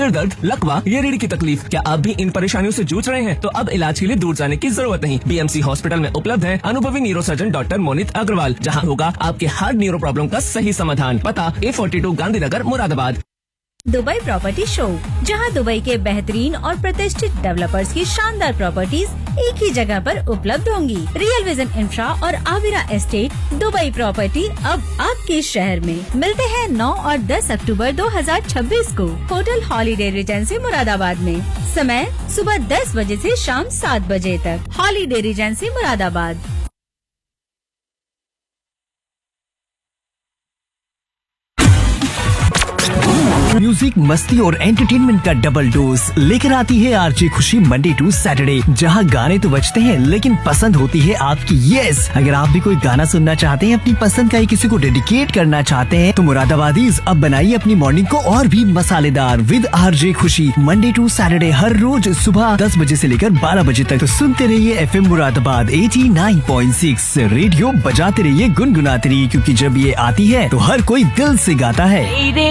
सिर दर्द, लकवा या रीढ़ की तकलीफ, क्या आप भी इन परेशानियों से जूझ रहे हैं? तो अब इलाज के लिए दूर जाने की जरूरत नहीं। बीएमसी हॉस्पिटल में उपलब्ध है अनुभवी न्यूरोसर्जन डॉक्टर मोनित अग्रवाल, जहां होगा आपके हर न्यूरो प्रॉब्लम का सही समाधान। पता A42 Gandhinagar Moradabad. Dubai property show, जहां दुबई के बेहतरीन और प्रतिष्ठित डेवलपर्स की शानदार प्रॉपर्टीज एक ही जगह पर उपलब्ध होंगी। रियल विजन इंफ्रा और आविरा एस्टेट दुबई प्रॉपर्टी अब आपके शहर में। मिलते हैं 9 और 10 अक्टूबर 2026 को होटल हॉलीडे रिजेंसी मुरादाबाद में। समय सुबह 10 बजे से शाम 7 बजे तक। Holiday Regency Moradabad. म्यूजिक, मस्ती और एंटरटेनमेंट का डबल डोज लेकर आती है आरजे खुशी मंडे टू सैटरडे, जहां गाने तो बजते हैं लेकिन पसंद होती है आपकी। यस, अगर आप भी कोई गाना सुनना चाहते हैं, अपनी पसंद का किसी को डेडिकेट करना चाहते हैं, तो मुरादाबादीज अब बनाइए अपनी मॉर्निंग को और भी मसालेदार विद आरजे खुशी मंडे टू सैटरडे, हर रोज सुबह 10 बजे से लेकर 12 बजे तक। तो सुनते रहिए FM मुरादाबाद 89.6। रेडियो बजाते रहिए, गुनगुनाते रहिए, क्योंकि जब ये आती है तो हर कोई दिल से गाता है।